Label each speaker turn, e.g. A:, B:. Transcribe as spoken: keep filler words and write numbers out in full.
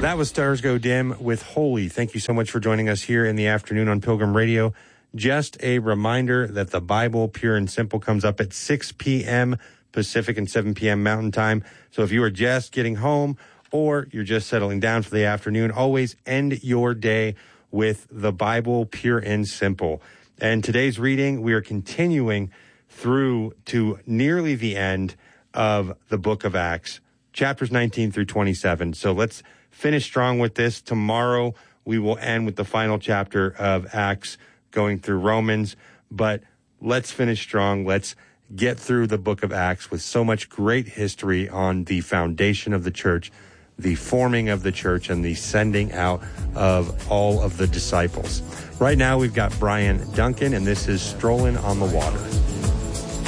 A: That was Stars Go Dim with Holy. Thank you so much for joining us here in the afternoon on Pilgrim Radio. Just a reminder that the Bible Pure and Simple comes up at six p.m. Pacific and seven p.m. Mountain Time. So if you are just getting home or you're just settling down for the afternoon, always end your day with the Bible Pure and Simple. And today's reading, we are continuing through to nearly the end of the book of Acts, chapters nineteen through twenty-seven. So let's finish strong with this. Tomorrow, we will end with the final chapter of Acts, going through Romans. But let's finish strong. Let's get through the book of Acts with so much great history on the foundation of the church, the forming of the church, and the sending out of all of the disciples. Right now, we've got Brian Duncan, and this is Strolling on the Water.